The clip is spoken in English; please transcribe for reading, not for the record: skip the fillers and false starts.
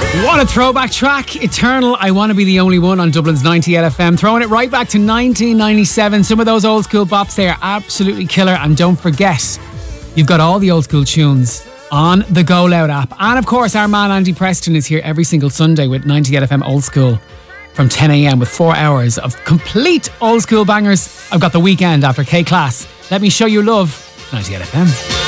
What a throwback track. Eternal, I Want to Be the Only One on Dublin's 98 FM. Throwing it right back to 1997. Some of those old school bops there, absolutely killer. And don't forget, you've got all the old school tunes on the Go Loud app. And of course, our man Andy Preston is here every single Sunday with 98 FM Old School from 10 a.m. with 4 hours of complete old school bangers. I've got the weekend after K-Class. Let me show you love. 98 FM.